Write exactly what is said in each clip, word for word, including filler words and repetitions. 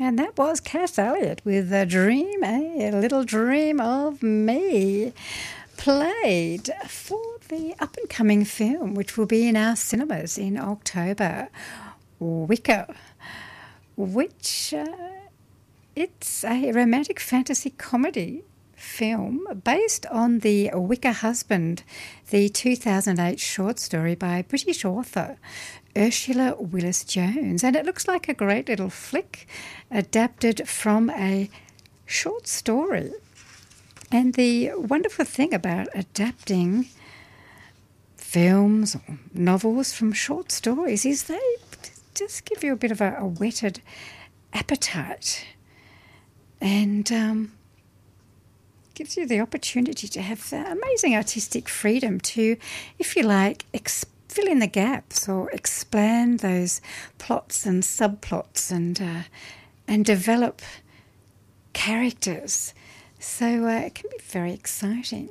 And that was Cass Elliot with A Dream, A Little Dream of Me, played for the up-and-coming film, which will be in our cinemas in October, Wicker, which uh, it's a romantic fantasy comedy film based on The Wicker Husband, the two thousand eight short story by British author Ursula Willis-Jones. And it looks like a great little flick adapted from a short story. And the wonderful thing about adapting films or novels from short stories is they just give you a bit of a, a whetted appetite, and um, gives you the opportunity to have uh, amazing artistic freedom to, if you like, ex- fill in the gaps or expand those plots and subplots and uh, and develop characters. So uh, it can be very exciting.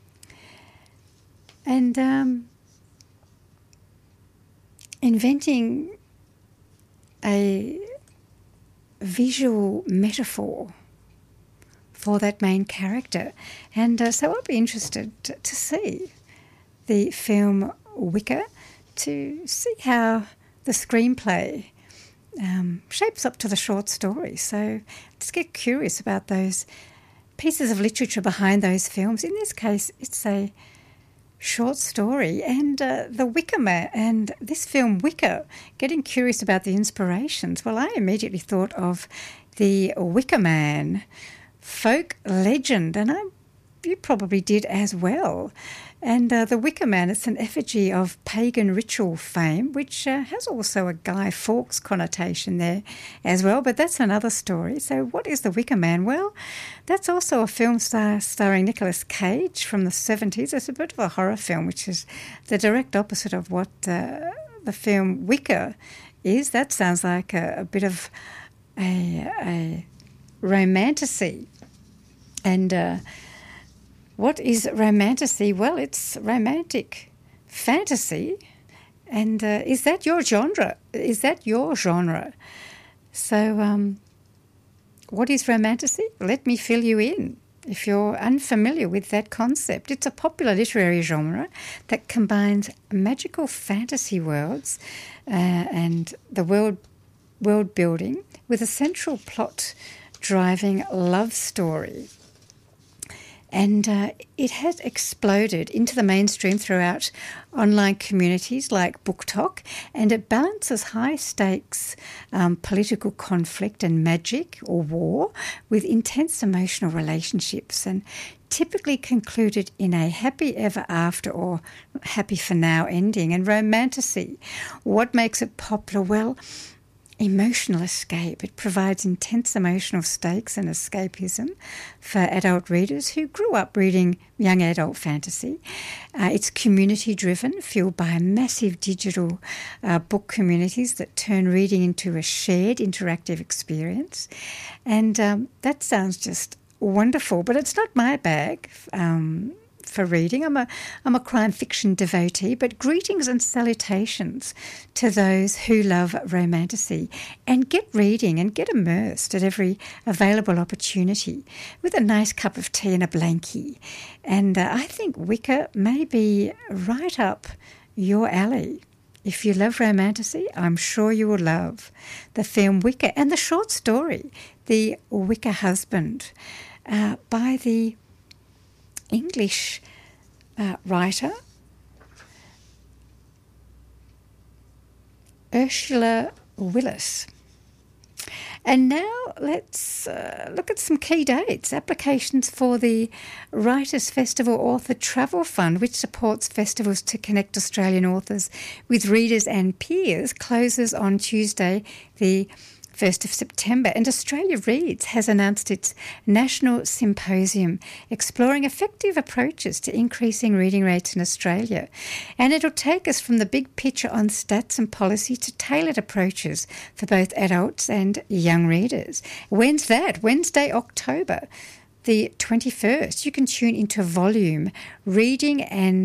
And um, inventing a visual metaphor for that main character. And uh, so I'll be interested to, to see the film Wicker, to see how the screenplay um, shapes up to the short story. So just get curious about those pieces of literature behind those films. In this case, it's a short story, and uh, the Wicker Man, and this film Wicker, getting curious about the inspirations. Well, I immediately thought of the Wicker Man folk legend, and I, you probably did as well. And uh, the Wicker Man, it's an effigy of pagan ritual fame, which uh, has also a Guy Fawkes connotation there as well, but that's another story. So what is the Wicker Man? Well, that's also a film star starring Nicolas Cage from the seventies. It's a bit of a horror film, which is the direct opposite of what uh, the film Wicker is. That sounds like a, a bit of a, a romantasy. And uh, what is romantasy? Well, it's romantic fantasy. And uh, is that your genre? Is that your genre? So um, what is romantasy? Let me fill you in. If you're unfamiliar with that concept, it's a popular literary genre that combines magical fantasy worlds uh, and the world world building with a central plot driving love story. And uh, it has exploded into the mainstream throughout online communities like BookTok, and it balances high-stakes um, political conflict and magic or war with intense emotional relationships, and typically concluded in a happy ever after or happy for now ending. And romantasy, what makes it popular? Well, emotional escape. It provides intense emotional stakes and escapism for adult readers who grew up reading young adult fantasy. Uh, it's community-driven, fueled by massive digital uh, book communities that turn reading into a shared interactive experience. And um, that sounds just wonderful, but it's not my bag. Um, for reading. I'm a I'm a crime fiction devotee, but greetings and salutations to those who love romantasy, and get reading and get immersed at every available opportunity with a nice cup of tea and a blankie. And uh, I think Wicker may be right up your alley. If you love romantasy, I'm sure you will love the film Wicker and the short story, The Wicker Husband, uh, by the English uh, writer Ursula Willis. And now let's uh, look at some key dates. Applications for the Writers' Festival Author Travel Fund, which supports festivals to connect Australian authors with readers and peers, closes on Tuesday, the first of September, and Australia Reads has announced its national symposium exploring effective approaches to increasing reading rates in Australia. And it'll take us from the big picture on stats and policy to tailored approaches for both adults and young readers. When's that? Wednesday, October the twenty-first. You can tune into Volume, Reading and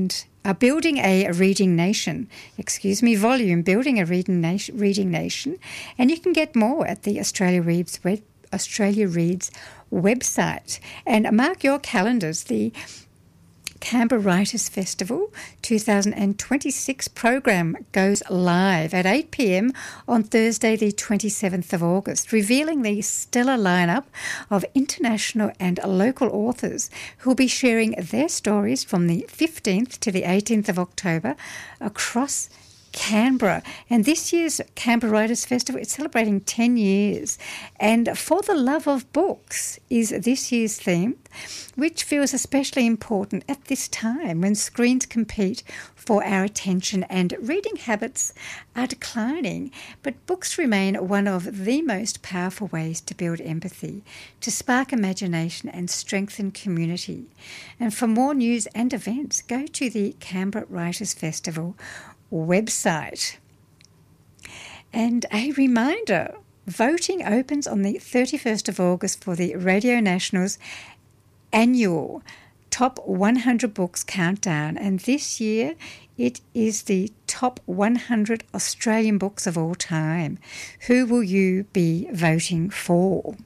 Uh, Building a Reading Nation, excuse me, volume, Building a Reading Nation, Reading Nation. And you can get more at the Australia Reads, web, Australia Reads website. And mark your calendars, the Canberra Writers Festival twenty twenty-six program goes live at eight p.m. on Thursday the twenty-seventh of August, revealing the stellar lineup of international and local authors who will be sharing their stories from the fifteenth to the eighteenth of October across Canberra. And this year's Canberra Writers Festival is celebrating ten years. And For the Love of Books is this year's theme, which feels especially important at this time when screens compete for our attention and reading habits are declining. But books remain one of the most powerful ways to build empathy, to spark imagination and strengthen community. And for more news and events, go to the Canberra Writers Festival website. And a reminder, voting opens on the thirty-first of August for the Radio National's annual Top one hundred Books Countdown, and this year it is the top one hundred Australian books of all time. Who will you be voting for?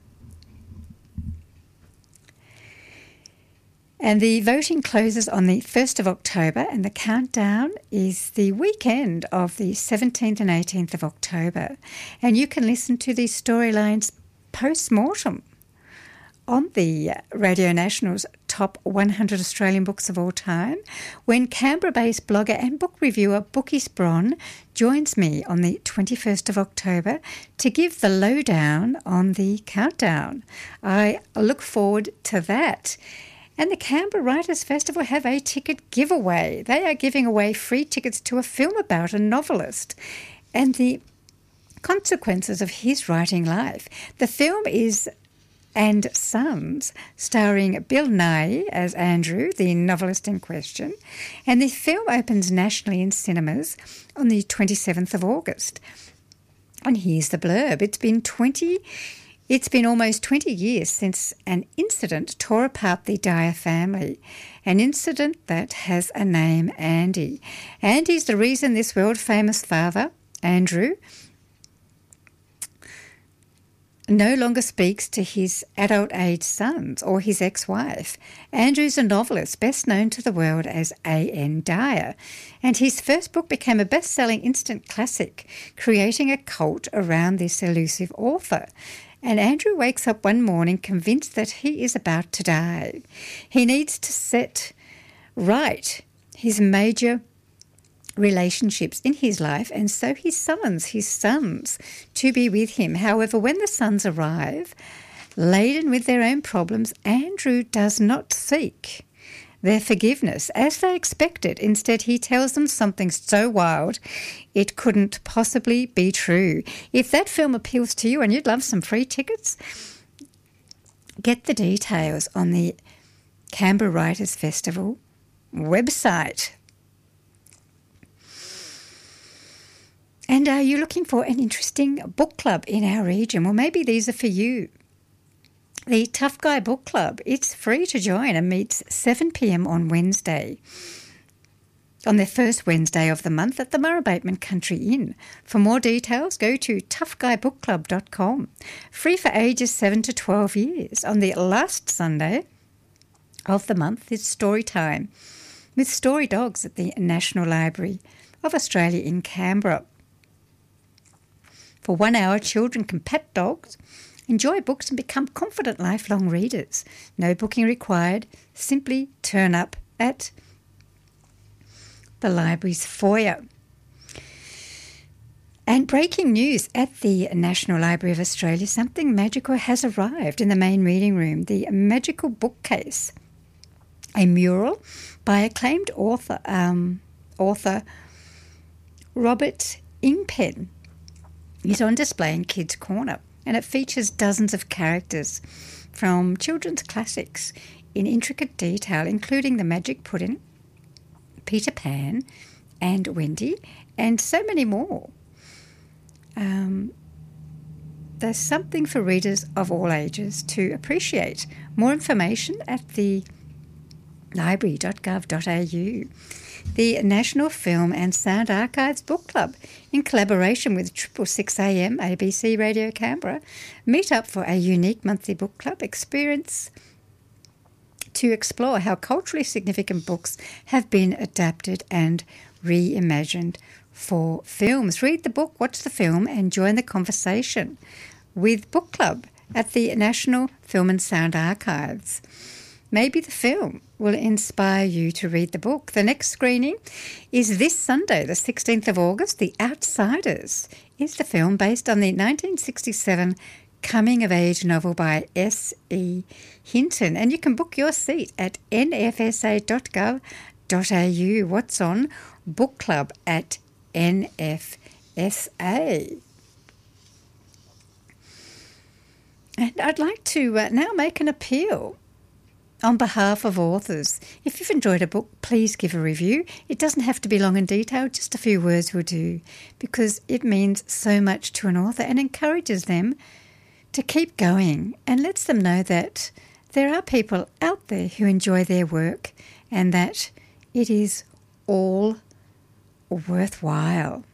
And the voting closes on the first of October, and the countdown is the weekend of the seventeenth and eighteenth of October. And you can listen to the storylines post-mortem on the Radio National's top one hundred Australian books of all time, when Canberra-based blogger and book reviewer Bookie Spron joins me on the twenty-first of October to give the lowdown on the countdown. I look forward to that. And the Canberra Writers Festival have a ticket giveaway. They are giving away free tickets to a film about a novelist and the consequences of his writing life. The film is And Sons, starring Bill Nighy as Andrew, the novelist in question. And the film opens nationally in cinemas on the twenty-seventh of August. And here's the blurb. It's been twenty It's been almost twenty years since an incident tore apart the Dyer family, an incident that has a name, Andy. Andy's the reason this world-famous father, Andrew, no longer speaks to his adult-age sons or his ex-wife. Andrew's a novelist best known to the world as A N Dyer, and his first book became a best-selling instant classic, creating a cult around this elusive author. And Andrew wakes up one morning convinced that he is about to die. He needs to set right his major relationships in his life, and so he summons his sons to be with him. However, when the sons arrive, laden with their own problems, Andrew does not seek their forgiveness as they expected. Instead, he tells them something so wild it couldn't possibly be true. If that film appeals to you and you'd love some free tickets, get the details on the Canberra Writers Festival website. And are you looking for an interesting book club in our region? Well, maybe these are for you. The Tough Guy Book Club, it's free to join and meets seven p.m. on Wednesday, on the first Wednesday of the month at the Murray-Bateman Country Inn. For more details, go to tough guy book club dot com. Free for ages seven to twelve years. On the last Sunday of the month is story time with Story Dogs at the National Library of Australia in Canberra. For one hour, children can pet dogs, enjoy books and become confident lifelong readers. No booking required. Simply turn up at the library's foyer. And breaking news at the National Library of Australia, something magical has arrived in the main reading room. The Magical Bookcase, a mural by acclaimed author, um, author Robert Ingpen, is on display in Kids Corner. And it features dozens of characters from children's classics in intricate detail, including the Magic Pudding, Peter Pan and Wendy, and so many more. Um, there's something for readers of all ages to appreciate. More information at the library dot gov dot a u. The National Film and Sound Archives Book Club, in collaboration with Triple Six A M A B C Radio Canberra, meet up for a unique monthly book club experience to explore how culturally significant books have been adapted and reimagined for films. Read the book, watch the film, and join the conversation with Book Club at the National Film and Sound Archives. Maybe the film will inspire you to read the book. The next screening is this Sunday, the sixteenth of August. The Outsiders is the film based on the nineteen sixty-seven coming-of-age novel by S E Hinton. And you can book your seat at n f s a dot gov dot a u. What's on? Book Club at N F S A. And I'd like to uh, now make an appeal on behalf of authors. If you've enjoyed a book, please give a review. It doesn't have to be long and detailed, just a few words will do, because it means so much to an author and encourages them to keep going and lets them know that there are people out there who enjoy their work and that it is all worthwhile.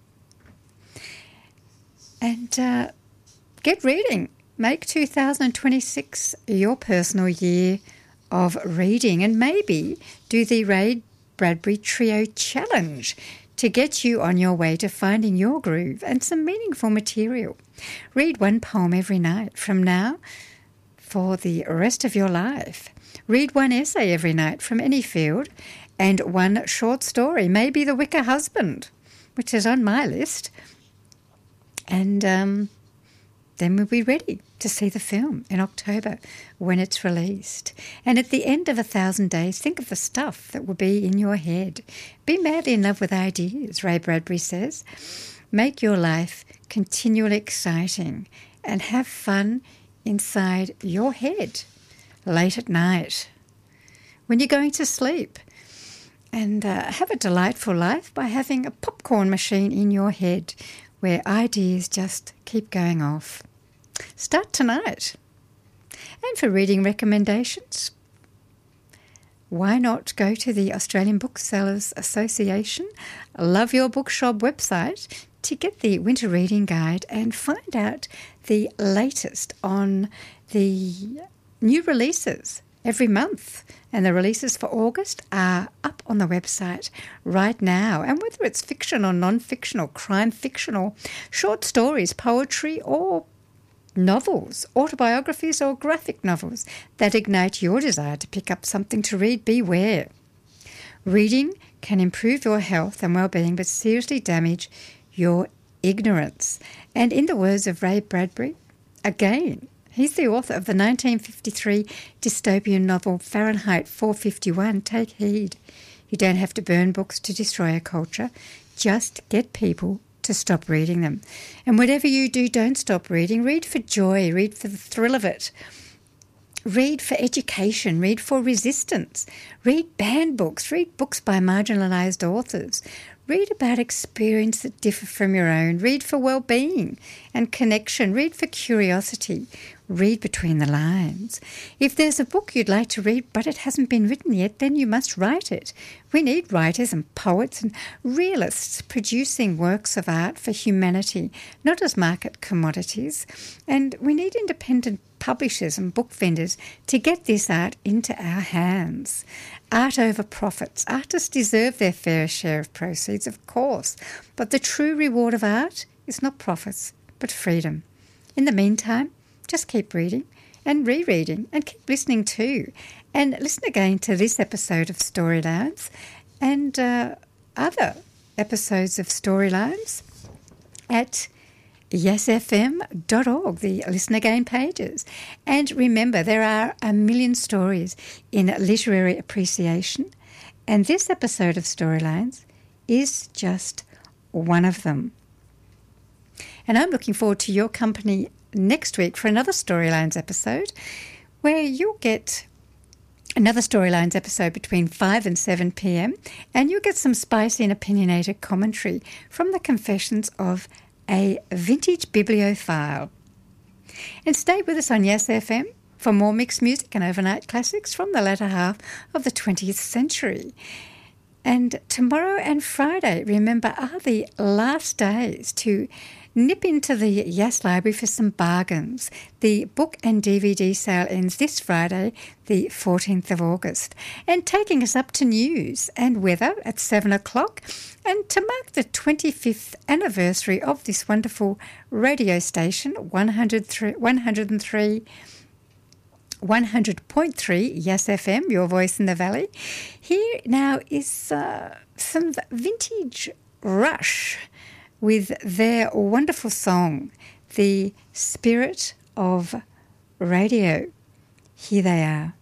And uh, get reading. Make two thousand twenty-six your personal year of reading, and maybe do the Ray Bradbury Trio Challenge to get you on your way to finding your groove and some meaningful material. Read one poem every night from now for the rest of your life. Read one essay every night from any field and one short story, maybe The Wicker Husband, which is on my list. And um, then we'll be ready to see the film in October when it's released. And at the end of a thousand days, think of the stuff that will be in your head. Be madly in love with ideas, Ray Bradbury says. Make your life continually exciting and have fun inside your head late at night when you're going to sleep. And uh, have a delightful life by having a popcorn machine in your head where ideas just keep going off. Start tonight. And for reading recommendations, why not go to the Australian Booksellers Association Love Your Bookshop website to get the winter reading guide and find out the latest on the new releases every month. And the releases for August are up on the website right now. And whether it's fiction or non-fiction or crime fiction or short stories, poetry or novels, autobiographies or graphic novels that ignite your desire to pick up something to read, beware. Reading can improve your health and well-being but seriously damage your ignorance. And in the words of Ray Bradbury, again, he's the author of the nineteen fifty-three dystopian novel Fahrenheit four fifty-one. Take heed. You don't have to burn books to destroy a culture. Just get people to stop reading them. And whatever you do, don't stop reading. Read for joy. Read for the thrill of it. Read for education. Read for resistance. Read banned books. Read books by marginalised authors. Read about experience that differ from your own. Read for well-being and connection. Read for curiosity. Read between the lines. If there's a book you'd like to read but it hasn't been written yet, then you must write it. We need writers and poets and realists producing works of art for humanity, not as market commodities. And we need independent publishers and book vendors to get this art into our hands. Art over profits. Artists deserve their fair share of proceeds, of course, but the true reward of art is not profits, but freedom. In the meantime, just keep reading and rereading and keep listening too. And listen again to this episode of Storylines and uh, other episodes of Storylines at yes f m dot org, the Listen Again pages. And remember, there are a million stories in literary appreciation, and this episode of Storylines is just one of them. And I'm looking forward to your company next week for another Storylines episode where you'll get another Storylines episode between five and seven p.m. and you'll get some spicy and opinionated commentary from the confessions of a vintage bibliophile. And stay with us on Yes F M for more mixed music and overnight classics from the latter half of the twentieth century. And tomorrow and Friday, remember, are the last days to nip into the Yass Library for some bargains. The book and D V D sale ends this Friday, the fourteenth of August. And taking us up to news and weather at seven o'clock. And to mark the twenty-fifth anniversary of this wonderful radio station, one oh three, one oh three one hundred point three Yass F M, your voice in the valley. Here now is uh, some vintage Rush with their wonderful song, The Spirit of Radio. Here they are.